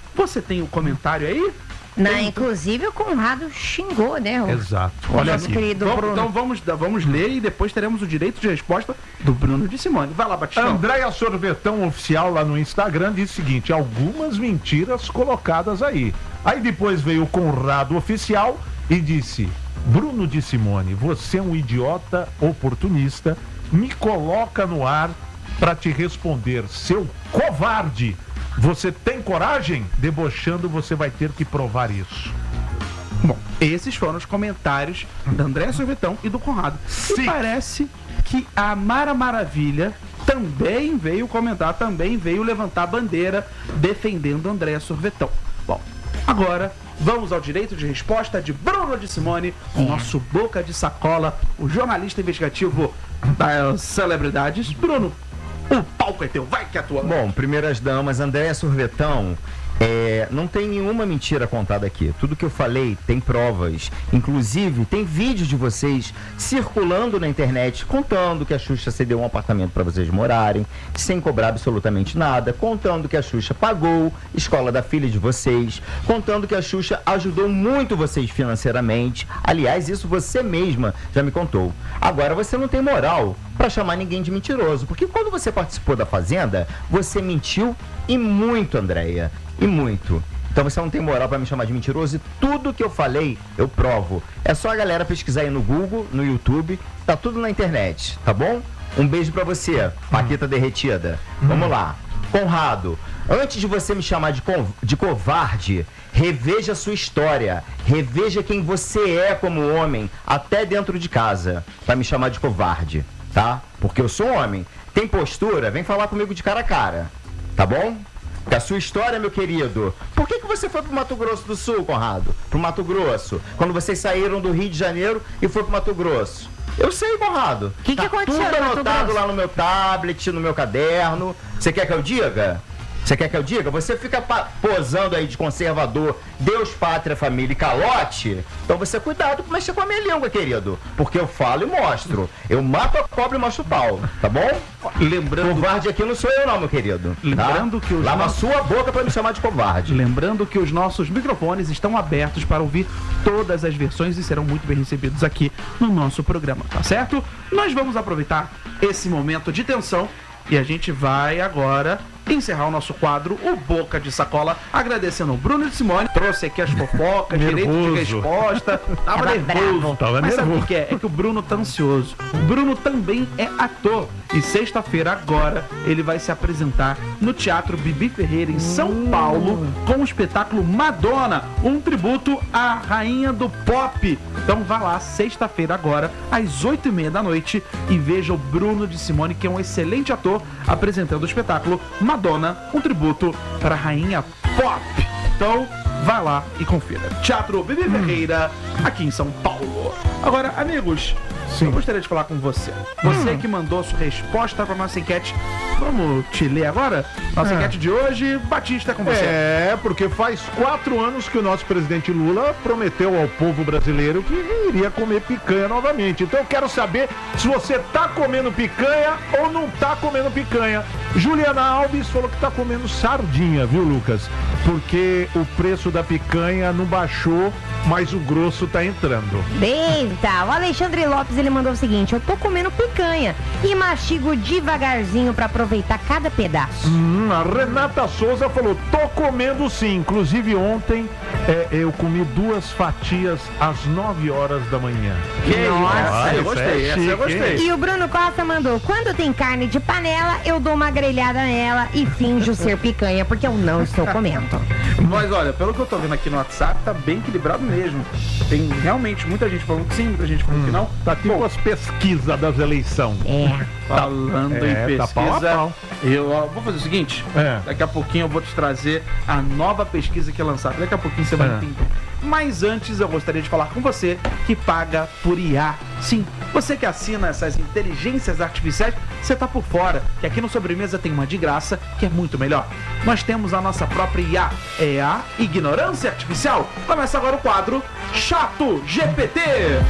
Você tem um comentário aí? Na, Tem- inclusive o Conrado xingou, né? O, Exato. o Olha nosso aqui. querido Vamos- Bruno. então vamos, vamos ler e depois teremos o direito de resposta do Bruno de Simone. Vai lá, Batistão. Andréia Sorvetão Oficial lá no Instagram diz o seguinte: algumas mentiras colocadas aí. Aí depois veio o Conrado Oficial e disse: Bruno de Simone, você é um idiota oportunista, me coloca no ar pra te responder, seu covarde. Você tem coragem? Debochando, você vai ter que provar isso. Bom, esses foram os comentários da Andréa Sorvetão e do Conrado. Sim. E parece que a Mara Maravilha também veio comentar, também veio levantar a bandeira defendendo a Andréa Sorvetão. Bom, agora vamos ao direito de resposta de Bruno de Simone, o nosso boca de sacola, o jornalista investigativo das celebridades. Bruno, o palco é teu, vai que é tua. Bom, primeiras damas, Andréa Sorvetão, é, não tem nenhuma mentira contada aqui. Tudo que eu falei tem provas. Inclusive, tem vídeos de vocês circulando na internet contando que a Xuxa cedeu um apartamento para vocês morarem, sem cobrar absolutamente nada, contando que a Xuxa pagou a escola da filha de vocês, contando que a Xuxa ajudou muito vocês financeiramente. Aliás, isso você mesma já me contou. Agora, você não tem moral para chamar ninguém de mentiroso, porque quando você participou da Fazenda, você mentiu e muito, Andréia, e muito. Então você não tem moral para me chamar de mentiroso e tudo que eu falei, eu provo. É só a galera pesquisar aí no Google, no YouTube, tá tudo na internet, tá bom? Um beijo pra você, Paquita derretida. Vamos lá. Conrado, antes de você me chamar de, co- de covarde, reveja sua história, reveja quem você é como homem, até dentro de casa, pra me chamar de covarde, tá? Porque eu sou homem. Tem postura? Vem falar comigo de cara a cara, tá bom? Da sua história, meu querido. Por que, que você foi pro Mato Grosso do Sul, Conrado? Pro Mato Grosso. Quando vocês saíram do Rio de Janeiro e foi pro Mato Grosso. Eu sei, Conrado. Que que tá aconteceu tudo no Mato anotado Grosso? lá no meu tablet, no meu caderno. Você quer que eu diga? Você quer que eu diga? Você fica pa- posando aí de conservador, Deus, pátria, família e calote. Então você cuidado com mexer com a minha língua, querido. Porque eu falo e mostro. Eu mato a cobra e mostro o pau. Tá bom? Lembrando, Covarde aqui não sou eu não, meu querido. Lembrando tá? que os Lava nossos- a sua boca pra me chamar de covarde. lembrando que os nossos microfones estão abertos para ouvir todas as versões e serão muito bem recebidos aqui no nosso programa, tá certo? Nós vamos aproveitar esse momento de tensão e a gente vai agora encerrar o nosso quadro, o Boca de Sacola, agradecendo o Bruno de Simone, trouxe aqui as fofocas, direito de Nervoso. resposta, tava, Tava nervoso. bravo. Tava Mas sabe nervoso. o que é? É que o Bruno tá ansioso. O Bruno também é ator. E sexta-feira, agora, ele vai se apresentar no Teatro Bibi Ferreira, em São Paulo, com o espetáculo Madonna, um tributo à rainha do pop. Então vá lá, sexta-feira, agora, às oito e meia da noite, e veja o Bruno de Simone, que é um excelente ator, apresentando o espetáculo Madonna, um tributo para a rainha pop. Então, vai lá e confira. Teatro Bibi Ferreira, aqui em São Paulo. Agora, amigos, Sim. eu gostaria de falar com você. Você que mandou sua resposta para nossa enquete. Vamos te ler agora? Nossa É. enquete de hoje, Batista, é com você. É, porque faz quatro anos que o nosso presidente Lula prometeu ao povo brasileiro que iria comer picanha novamente. Então eu quero saber se você tá comendo picanha ou não tá comendo picanha. Juliana Alves falou que tá comendo sardinha, viu, Lucas? Porque o preço da picanha não baixou, mas o grosso tá entrando. Eita, o Alexandre Lopes, ele mandou o seguinte: eu tô comendo picanha e mastigo devagarzinho pra aproveitar cada pedaço. Hum, a Renata Souza falou, tô comendo sim. Inclusive ontem é, eu comi duas fatias às nove horas da manhã. Que Nossa, essa eu isso gostei, é essa eu chique, gostei. E o Bruno Costa mandou: quando tem carne de panela, eu dou uma grelhada nela e finjo ser picanha, porque eu não estou comendo. Mas olha, pelo que eu tô vendo aqui no WhatsApp, tá bem equilibrado mesmo. Tem realmente muita gente falando que sim, muita gente falando que não. Tá tipo as pesquisas das eleições. É. Falando É, em tá pau a pesquisa, pau. eu ó, vou fazer o seguinte, É. daqui a pouquinho eu vou te trazer a nova pesquisa que é lançada, daqui a pouquinho você vai É. entender. Mas antes eu gostaria de falar com você que paga por I A. Sim, você que assina essas inteligências artificiais, você tá por fora, que aqui no Sobremesa tem uma de graça, que é muito melhor. Nós temos a nossa própria I A, é a Ignorância Artificial. Começa agora o quadro Chato G P T.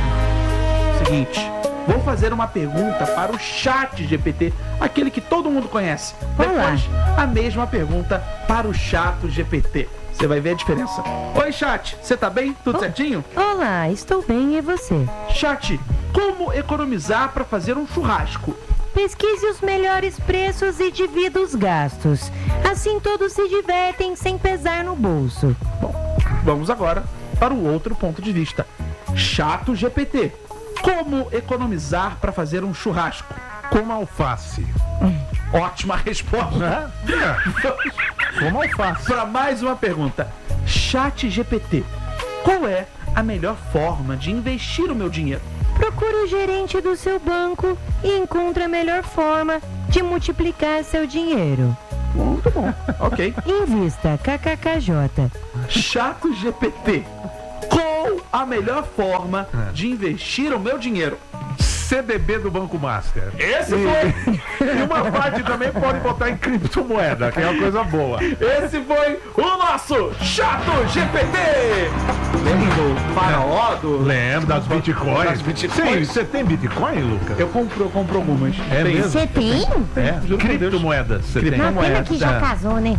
Seguinte, vou fazer uma pergunta para o Chat G P T, aquele que todo mundo conhece. Vamos lá. Depois, a mesma pergunta para o Chato G P T. Você vai ver a diferença. Oi, chat, você tá bem? Tudo Oh. certinho? Olá, estou bem, e você? Chat, como economizar para fazer um churrasco? Pesquise os melhores preços e divida os gastos. Assim todos se divertem sem pesar no bolso. Bom, vamos agora para o outro ponto de vista. Chato G P T. Como economizar para fazer um churrasco? Como alface. Ótima resposta. Né? É. Como alface. Para mais uma pergunta. Chat G P T. Qual é a melhor forma de investir o meu dinheiro? Procure o gerente do seu banco e encontre a melhor forma de multiplicar seu dinheiro. Muito bom. Ok. Invista, kkkj. Chato G P T. Qual a melhor forma de investir o meu dinheiro? C D B do Banco Master. Esse foi, E uma parte também pode botar em criptomoeda, que é uma coisa boa. esse foi o nosso Chato G P T. Lembra do faraó do... Lembra das bitcoins? Das bitcoins. Sim, você tem bitcoin, Lucas? Eu compro, eu compro algumas. É Tem. mesmo? Você tem? É, Juro por Deus. criptomoedas você Cripto- tem. Uma pena que já É. casou, né?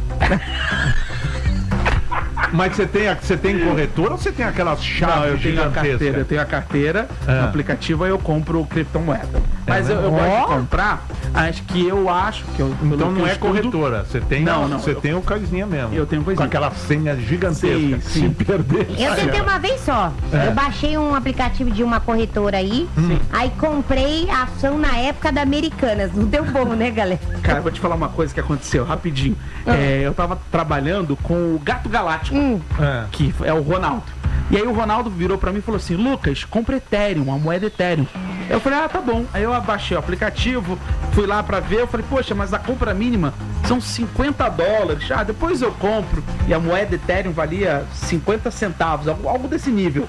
Mas você tem, você tem corretora ou você tem aquelas chaves Não, eu tenho a gigantescas? carteira, eu tenho a carteira É. no aplicativo, aí eu compro criptomoeda. Mas eu, eu mesmo? gosto de Ó. comprar as que eu acho que eu, pelo Então que não eu é estudo, corretora, você tem, Não, não, você eu- tem o coisinha mesmo. Eu tenho coisinha. Com aquela senha gigantesca. Sim, que sim. Se perder. Eu tentei uma vez só. É. Eu baixei um aplicativo de uma corretora aí, aí comprei a ação na época da Americanas. Não deu bom, né, galera? Cara, eu vou te falar uma coisa que aconteceu rapidinho. É, eu tava trabalhando com o Gato Galáctico, Hum. É. que é o Ronaldo. E aí o Ronaldo virou pra mim e falou assim: Lucas, compra Ethereum, a moeda Ethereum. Eu falei, ah, tá bom. Aí eu abaixei o aplicativo, fui lá pra ver, eu falei, poxa, mas a compra mínima são cinquenta dólares. Ah, depois eu compro. E a moeda Ethereum valia cinquenta centavos, algo algo desse nível.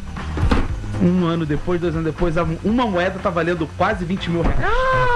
Um ano depois, dois anos depois, uma moeda tá valendo quase vinte mil reais.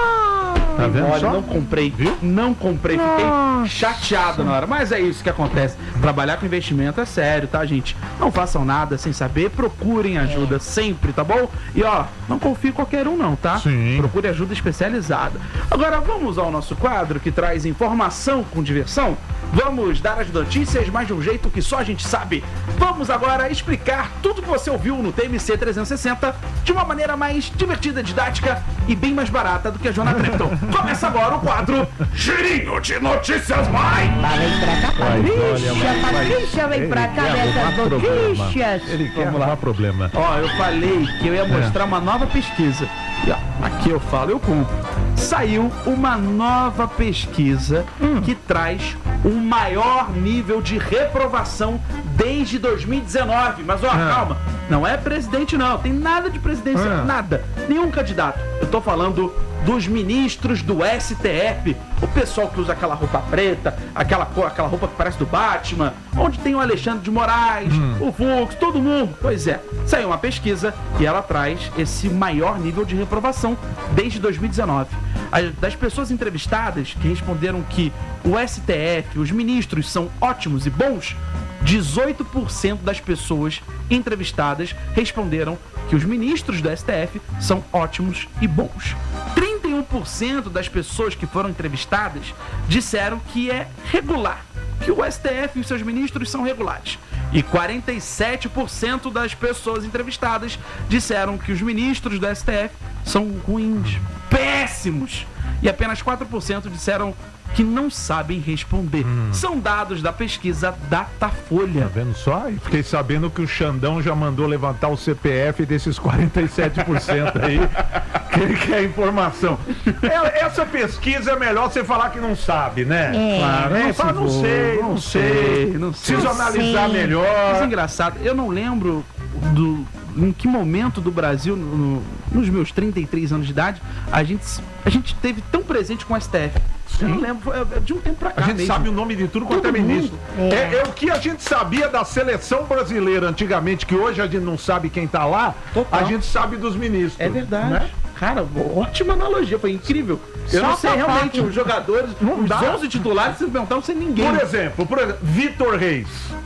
Tá vendo Olha, só? não comprei, Viu? não comprei, fiquei Nossa. chateado na hora. Mas é isso que acontece. Trabalhar com investimento é sério, tá, gente? Não façam nada sem saber, procurem ajuda sempre, tá bom? E ó, não confie em qualquer um não, tá? Sim. Procure ajuda especializada. Agora vamos ao nosso quadro que traz informação com diversão. Vamos dar as notícias, mas de um jeito que só a gente sabe. Vamos agora explicar tudo que você ouviu no T M C trezentos e sessenta de uma maneira mais divertida, didática e bem mais barata do que a Joana Trepton. Começa agora o quadro Girinho de Notícias Mãe. Vem pra cá, Patrícia, Patrícia, vem pra cá dessas notícias. Ele quer arrumar problema. Ó, eu falei que eu ia mostrar uma nova pesquisa. E ó, aqui eu falo, eu cumpro. Saiu uma nova pesquisa que traz o maior nível de reprovação desde dois mil e dezenove. Mas ó, Ah. calma, não é presidente não, tem nada de presidência, Ah. nada, nenhum candidato. Eu tô falando dos ministros do S T F, o pessoal que usa aquela roupa preta, aquela, cor, aquela roupa que parece do Batman, onde tem o Alexandre de Moraes, o Fux, todo mundo. Pois é, saiu uma pesquisa e ela traz esse maior nível de reprovação desde dois mil e dezenove. As- Das pessoas entrevistadas que responderam que o S T F, os ministros são ótimos e bons, dezoito por cento das pessoas entrevistadas responderam que os ministros do S T F são ótimos e bons. trinta e um por cento das pessoas que foram entrevistadas disseram que é regular, que o S T F e os seus ministros são regulares. E quarenta e sete por cento das pessoas entrevistadas disseram que os ministros do S T F são ruins, péssimos. E apenas quatro por cento disseram que não sabem responder. São dados da pesquisa Datafolha. Tá vendo só? E fiquei sabendo que o Xandão já mandou levantar o C P F desses quarenta e sete por cento aí, que ele quer informação. É, essa pesquisa é melhor você falar que não sabe, né? É. Claro, É, não, fala, se não vou, sei, não sei, não sei. preciso Não analisar sei. melhor. Isso é engraçado. Eu não lembro do, em que momento do Brasil, no- no- nos meus trinta e três anos de idade, a gente, a gente teve tão presente com o S T F. Eu não lembro, foi, é de um tempo pra cá A gente mesmo. sabe o nome de tudo quanto é Todo ministro. mundo. É. É. é o que a gente sabia da seleção brasileira antigamente, que hoje a gente não sabe quem tá lá, Total. a gente sabe dos ministros. É verdade. né? Cara, ótima analogia, foi incrível. Eu Só não sei fofoca. realmente os jogadores, Não os dá. onze titulares, se perguntar, não sei ninguém. Por exemplo, por exemplo, Vitor Reis.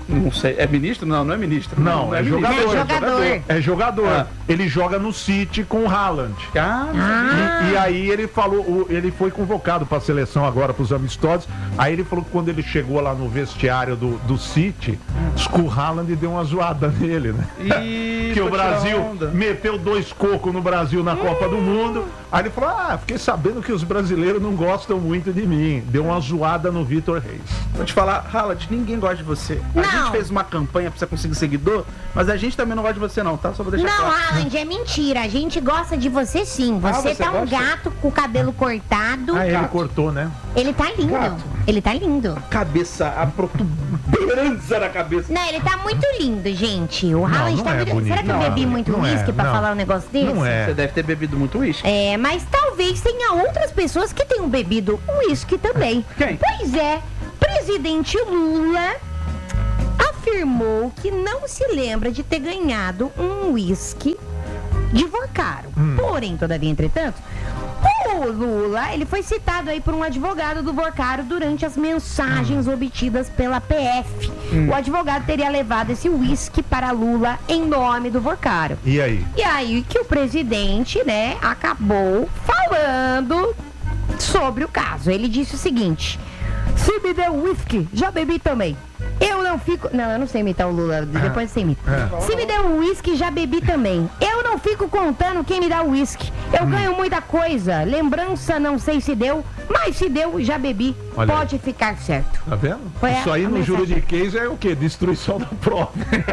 Não sei, é ministro? Não, não é ministro. Não, é ministro. jogador. É jogador. É jogador. Ah. Ele joga no City com o Haaland. Ah, E, e aí ele falou, o- ele foi convocado para a seleção agora, para os amistosos. Aí ele falou que quando ele chegou lá no vestiário do, do City, diz que o Haaland deu uma zoada nele, né? E Que o pra tirar Brasil onda. meteu dois cocos no Brasil na Copa do Mundo. Aí ele falou: ah, fiquei sabendo que os brasileiros não gostam muito de mim. Deu uma zoada no Vitor Reis. Vou te falar, Haaland, ninguém gosta de você. A Não. gente fez uma campanha pra você conseguir seguidor, mas a gente também não gosta de você não, tá? Só pra deixar Não, claro. Haaland, é mentira. A gente gosta de você sim. Ah, Você, você tá um gosta? gato com o cabelo cortado. Aí ele gato. cortou, né? Ele tá lindo. Gato. Ele tá lindo. Cabeça, a protuberância na cabeça. Não, ele tá muito lindo, gente. O Haaland não tá é muito... bonito, Será que eu não. bebi muito Não é, uísque pra não. falar um negócio desse? Não é. Você deve ter bebido muito uísque. É, mas talvez tenha outras pessoas que tenham bebido uísque também. Quem? Pois é, presidente Lula afirmou que não se lembra de ter ganhado um uísque de Vorcaro. Porém, todavia, entretanto, o Lula, ele foi citado aí por um advogado do Vorcaro durante as mensagens obtidas pela P F. O advogado teria levado esse uísque para Lula em nome do Vorcaro. E aí? E aí que o presidente, né, acabou falando sobre o caso. Ele disse o seguinte: se me der uísque, já bebi também. Eu não fico... Não, eu não sei imitar o Lula, depois você imita. É. Se me der um uísque, já bebi também. Eu não fico contando quem me dá uísque. Eu ganho muita coisa. Lembrança, não sei se deu, mas se deu, já bebi. Olha aí. Pode ficar certo. Tá vendo? Foi Isso a- aí a no mensagem. juro de case é o quê? Destruição da prova.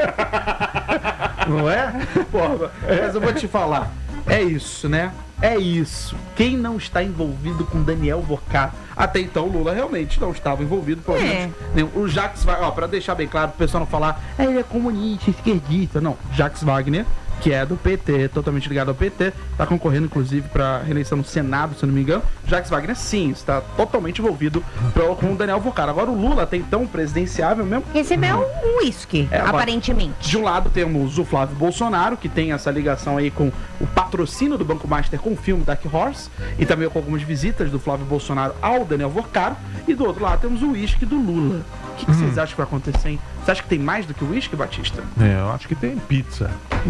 Não é? Porra, mas eu vou te falar, é isso, né? É isso. Quem não está envolvido com Daniel Vorcaro? Até então, o Lula realmente não estava envolvido, pelo É. menos. Nem- O Jacques Wagner, ó, pra deixar bem claro, o pessoal não falar, "Ah, ele é comunista, esquerdista. Não, Jacques Wagner, que é do P T, totalmente ligado ao P T, tá concorrendo, inclusive, pra reeleição no Senado, se eu não me engano. Jacques Wagner, sim, está totalmente envolvido pro- com o Daniel Vorcaro. Agora, o Lula, até então, presidenciável mesmo, Recebeu um uísque, É, agora- aparentemente. de um lado temos o Flávio Bolsonaro, que tem essa ligação aí com o patrocínio do Banco Master com o filme Dark Horse, e também com algumas visitas do Flávio Bolsonaro ao Daniel Vorcaro. E do outro lado temos o uísque do Lula. O que, que vocês acham que vai acontecer, hein? Você acha que tem mais do que o uísque, Batista? É, eu acho que tem pizza.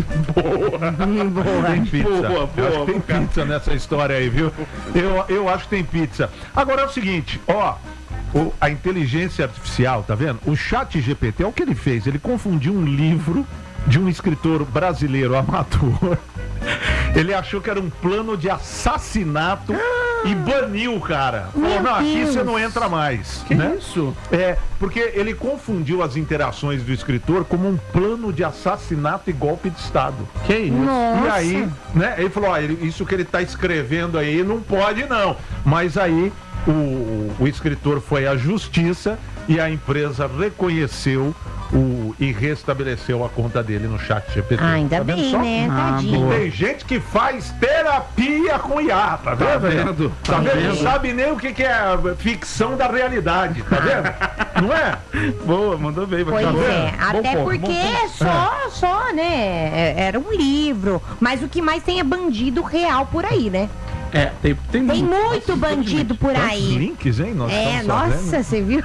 Tem pizza. Boa, Eu boa, acho que tem cara. pizza nessa história aí, viu? Eu, eu acho que tem pizza. Agora é o seguinte, ó. o- a inteligência artificial, tá vendo? O chat G P T, é o que ele fez. Ele confundiu um livro de um escritor brasileiro amador. Ele achou que era um plano de assassinato e baniu o cara. Falou, Meu não, aqui Deus. você não entra mais. Que né? isso? É, porque ele confundiu as interações do escritor como um plano de assassinato e golpe de Estado. Que isso? Nossa. E aí, né, ele falou, ó, ele- isso que ele tá escrevendo aí não pode não. Mas aí o, o escritor foi à justiça e a empresa reconheceu o, e restabeleceu a conta dele no chat G P T. Ah, ainda Tá vendo bem, só? né? Ah, Tadinho. boa. Tem gente que faz terapia com I A, tá vendo? Tá vendo? Tá Tá vendo? Não vendo? sabe nem o que, que é ficção da realidade, tá vendo? Não é? Boa, mandou bem. Pois Batista. é, Bom até ponto, porque bom ponto. é só, só, né? é- Era um livro. Mas o que mais tem é bandido real por aí, né? É, tem, tem, Tem muito. muito bandido por Quantos aí. links, hein? Nós É, estamos nossa, fazendo? você viu?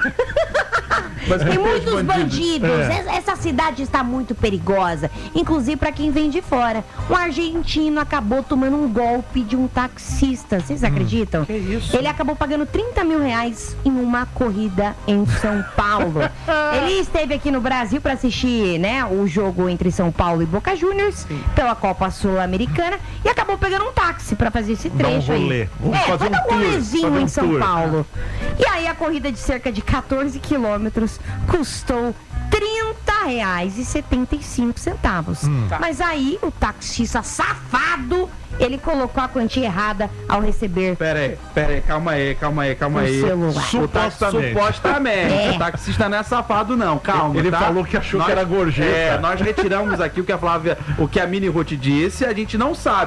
Mas Tem tem muitos bandidos. bandidos. É. Essa- Essa cidade está muito perigosa. Inclusive para quem vem de fora. Um argentino acabou tomando um golpe de um taxista. Vocês acreditam? que isso? Ele acabou pagando trinta mil reais em uma corrida em São Paulo. Ele esteve aqui no Brasil para assistir, né, o jogo entre São Paulo e Boca Juniors pela Copa Sul-Americana e acabou pegando um táxi para fazer esse Dar um trecho rolê. aí. Vamos é, fazer foi um dar um tour, rolezinho fazer um em São tour. Paulo. E aí a corrida de cerca de quatorze quilômetros custou trinta reais e setenta e cinco centavos. Tá. Mas aí o taxista safado, ele colocou a quantia errada ao receber Pera aí, pera aí, calma aí, calma aí, calma o aí. celular. O taxi- Supostamente. Supostamente. É. O taxista não é safado, não. Calma. Ele tá? falou que achou que era gorjeta. É, nós retiramos aqui o que a Flávia, o que a Mini Ruth disse, a gente não sabe.